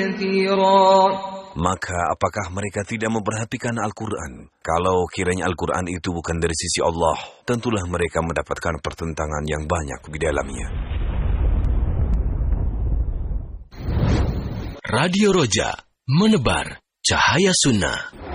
Maka apakah mereka tidak memperhatikan Al-Quran? Kalau kiranya Al-Quran itu bukan dari sisi Allah, tentulah mereka mendapatkan pertentangan yang banyak di dalamnya. Radio Roja, menebar cahaya sunnah.